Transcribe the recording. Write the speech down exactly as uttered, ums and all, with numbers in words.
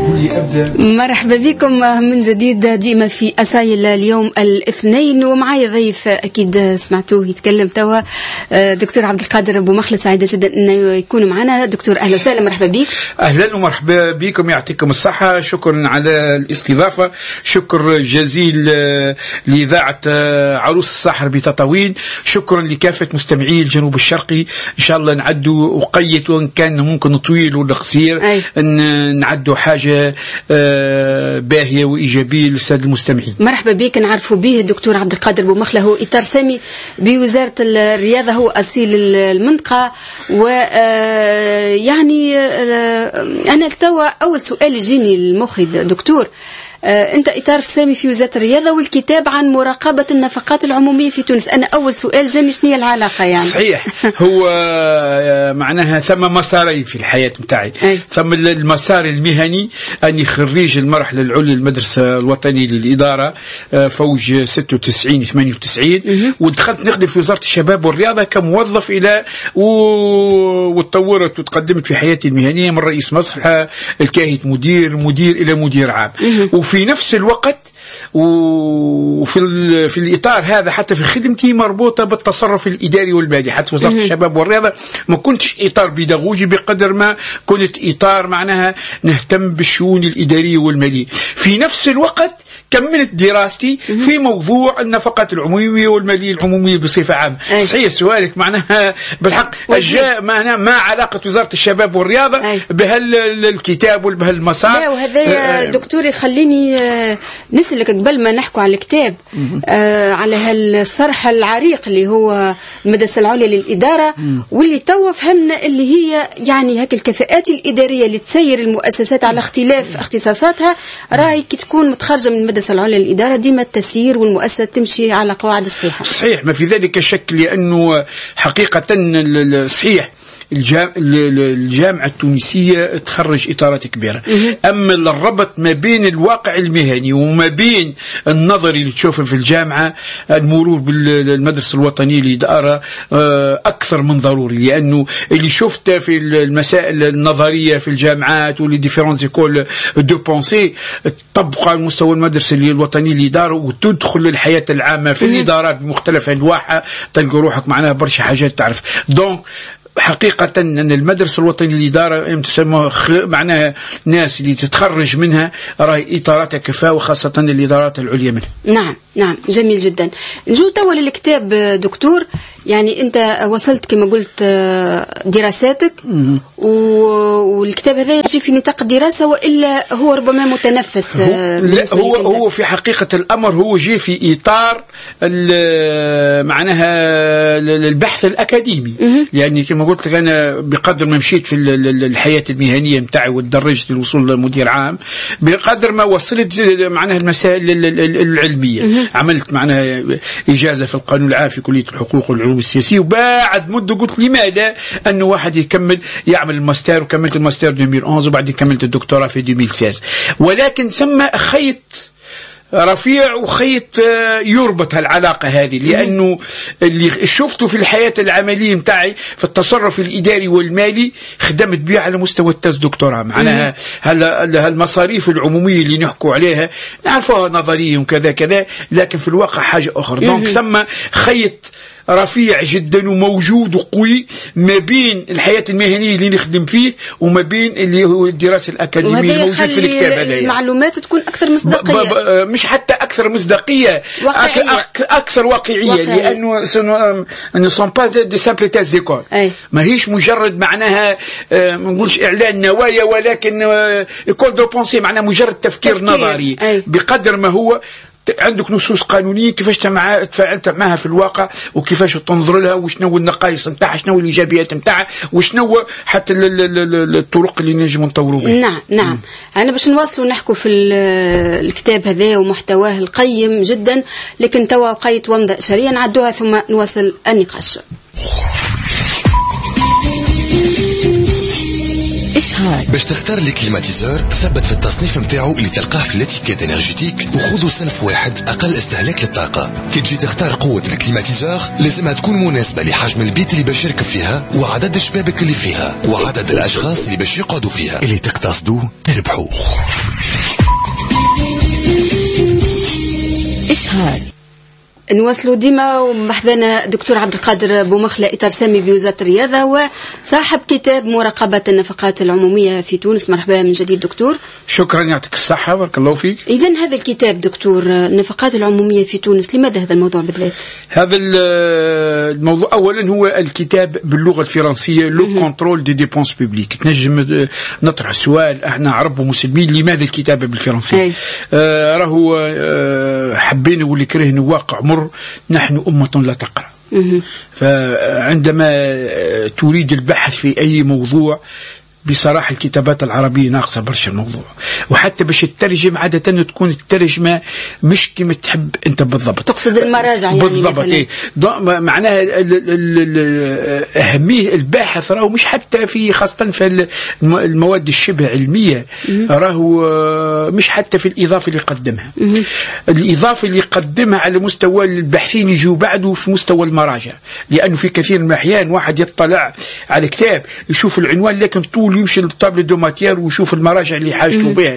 مرحبا بكم من جديد ديما في أسايل اليوم الاثنين، ومعايا ضيف أكيد سمعتوه يتكلم توا دكتور عبد القادر أبو مخلد. سعيدة جدا أنه يكون معنا. دكتور أهلا وسهلا، مرحبا بك. أهلا ومرحبا بكم، يعطيكم الصحة. شكرا على الاستضافة، شكر جزيل لإذاعة عروس الساحر بتطاوين، شكرا لكافة مستمعي الجنوب الشرقي. إن شاء الله نعدوا وقيت، وإن كان ممكن طويل ولا قصير أن نعدوا حاجة باهية وإيجابية للسادة المستمعين. مرحبا بك. نعرفوا به الدكتور عبد القادر أبو مخلد هو إطار سامي بوزارة الرياضة، هو أصيل المنطقة. ويعني أنا توا أول سؤال يجيني المخي دكتور، أنت إطار سامي في وزارة الرياضة والكتاب عن مراقبة النفقات العمومية في تونس. أنا أول سؤال جاني شنو هي العلاقة يعني؟ صحيح، هو معناها ثم مسارين في الحياة متاعي. ثم المسار المهني أني خريج المرحلة العليا المدرسة الوطنية للإدارة فوج ستة وتسعين ثمانية وتسعين، ودخلت نخدم في وزارة الشباب والرياضة كموظف إلى وتطورت وتقدمت في حياتي المهنية من رئيس مصلحة الكاهت مدير مدير إلى مدير عام. وفي نفس الوقت وفي في الإطار هذا حتى في خدمتي مربوطة بالتصرف الإداري والمالي. حتى وزارة الشباب والرياضة ما كنتش إطار بيداغوجي بقدر ما كنت إطار معناها نهتم بالشؤون الإدارية والمالية. في نفس الوقت كملت دراستي في موضوع النفقات العمومية والمالية العمومية بصفة عامة. صحيح سؤالك معناها بالحق جاء معناها ما علاقة وزارة الشباب والرياضة بهالكتاب وبهالمسار. لا، وهذا دكتور يخليني نسألك قبل ما نحكوا على الكتاب آه على هالصرح العريق اللي هو المدرسة العليا للإدارة، واللي توا فهمنا اللي هي يعني هك الكفاءات الإدارية اللي تسير المؤسسات على اختلاف اختصاصاتها، راهي كي تكون متخرجة من المدرسة العليا للإدارة ديما التسيير والمؤسسة تمشي على قواعد صحيحة. صحيح، ما في ذلك شك، لأنه حقيقة صحيح الجامعة التونسية تخرج إطارات كبيرة، أما الربط ما بين الواقع المهني وما بين النظري اللي تشوفه في الجامعة، المرور بالمدرسة الوطنية للإدارة أكثر من ضروري، لأنه اللي شفته في المسائل النظرية في الجامعات واللي ديفيرونس إيكول دو بونسي تطبق على مستوى المدرسة الوطنية للإدارة وتدخل للحياة العامة في الإدارات بمختلف أنواعها، تلقى روحك معناها برشا حاجات تعرف. دونك حقيقة أن المدرسة الوطنية للإدارة تسمى معناها ناس اللي تتخرج منها راهي إطاراتها كفاءة، وخاصة الإدارات العليا منها. نعم نعم، جميل جدا. نجو توا للكتاب دكتور، يعني أنت وصلت كما قلت دراساتك والكتاب هذا يجي في نطاق الدراسة وإلا هو ربما متنفس؟ هو لا، هو هو في حقيقة الأمر هو جي في إطار معناها البحث الأكاديمي، يعني كما قلت لك أنا بقدر ما مشيت في الحياة المهنية متاعي وتدرجت للوصول لمدير عام، بقدر ما وصلت معناها المسائل العلمية. عملت معناها إجازة في القانون العام في كلية الحقوق والعلوم السياسية، وبعد مدة قلت لماذا أنه واحد يكمل يعمل الماستر، وكملت الماستر ألفين وأحد عشر وبعدين كملت الدكتوراه في ألفين وستة عشر. ولكن ثم خيط رفيع وخيط يربط هالعلاقة هذه، لأنه اللي شفته في الحياة العملية متاعي في التصرف الإداري والمالي خدمت بيه على مستوى التاز دكتوراه. معناها هالمصاريف العمومية اللي نحكوا عليها نعرفوها نظريا وكذا كذا، لكن في الواقع حاجة أخرى. دونك ثم خيط رفيع جدا وموجود وقوي ما بين الحياة المهنية اللي نخدم فيه وما بين اللي هو الدراسة الأكاديمية الموجود في الكتاب هذا. المعلومات تكون أكثر مصداقية، مش حتى أكثر مصداقية، واقعية. أكثر واقعية, واقعية. لأنه ne sont pas des simples thèses d'école، ما هيش مجرد معناها ما نقولش إعلان نوايا، ولكن école de pensée معناها مجرد تفكير, تفكير. نظري أي. بقدر ما هو عندك نصوص قانونية كيفاش تفاعلت معها في الواقع وكيفاش تنظر لها، وشنو النقائص نتاعها، شنو الإيجابيات نتاعها، وشنو حتى الطرق اللي نجم نطوروا بها. نعم نعم. أنا باش نواصلوا نحكوا في الكتاب هذا ومحتواه القيم جدا، لكن توا بقيت ومضة إشارية نعدوها ثم نواصل النقاش. إشهار باش تختار لي كليماتيزور، ثبت في التصنيف متاعو اللي تلقاه في الاتيكيت انرجيتيك وخذوا صنف واحد اقل استهلاك للطاقه. كي تجي تختار قوه الكليماتيزور لازمها تكون مناسبه لحجم البيت اللي باش يركب فيها وعدد الشبابك اللي فيها وعدد الاشخاص اللي باش يقعدوا فيها. اللي تقتصدوا تربحوا. إشهار. نواصلوا ديما ومحذنا دكتور عبد القادر بومخلة إطار سامي بوزارة الرياضة وصاحب كتاب مراقبة النفقات العمومية في تونس. مرحبا من جديد دكتور. شكرا، يعطيك الصحة، بارك الله فيك. إذن هذا الكتاب دكتور النفقات العمومية في تونس، لماذا هذا الموضوع بالذات؟ هذا الموضوع أولا هو الكتاب باللغة الفرنسية لو كونترول دي ديبونس بوبليك. تنجم نطرح السؤال احنا عرب ومسلمين لماذا الكتاب بالفرنسية؟ آه راهو آه حبينا واللي كرهنا واقع مر، نحن أمة لا تقرأ. فعندما تريد البحث في أي موضوع بصراحة الكتابات العربية ناقصة برشا الموضوع، وحتى باش تترجم عادة تكون الترجمة مش كما تحب أنت بالضبط. تقصد المراجع يعني بالضبط. إيه. معناها أهمية الباحث راهو مش حتى في خاصة في المواد الشبه علمية، راهو مش حتى في الإضافة اللي قدمها. الإضافة اللي قدمها على مستوى الباحثين يجوا بعده في مستوى المراجع، لأنه في كثير من الأحيان واحد يطلع على كتاب يشوف العنوان لكن طول يمشي للطابل دو ماتير ويشوف المراجع اللي حاجته بها.